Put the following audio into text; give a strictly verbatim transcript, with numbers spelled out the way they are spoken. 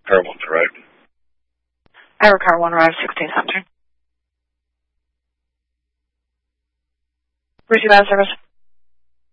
car one's arrived. Ira car one arrived sixteen hundred. Receive out service.